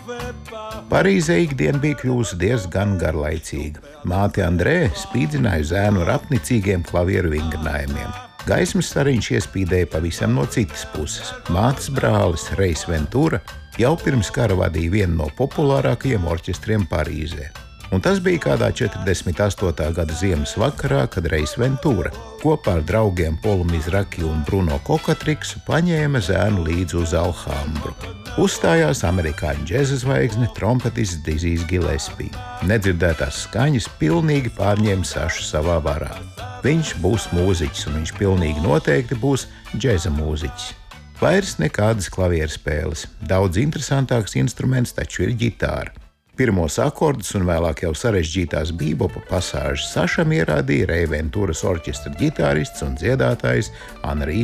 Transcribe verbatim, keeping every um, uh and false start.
Parīzē ikdiena bija kļuvusi diezgan garlaicīga. Māte Andrē spīdzināja zēnu ar apnicīgiem klavieru vingrinājumiem. Gaismas stariņš iespīdēja pavisam no citas puses. Mātes brālis Reis Ventura jau pirms kara vadīja vienu no populārākajiem orķestriem Parīzē. Un tas bija kādā četrdesmit astotā gada ziemas vakarā, kad Reis Ventura kopā ar draugiem Polu Mizraki un Bruno Kokatriksu paņēma zēnu līdzi uz Alhambru. Uzstājās amerikāņu džeza zvaigzne trompetists Dizijs Gillespie. Nedzirdētās skaņas pilnīgi pārņēma Sašu savā varā. Viņš būs mūziķis, un viņš pilnīgi noteikti būs džeza mūziķis. Vairs nekādas klavieru spēles. Daudz interesantāks instruments taču ir ģitāra. Pirmos akordus un vēlāk jau sarežģītās bībopa pasāžas Sašam ierādīja Rei Venturas orķestra ģitārists un dziedātājs Henri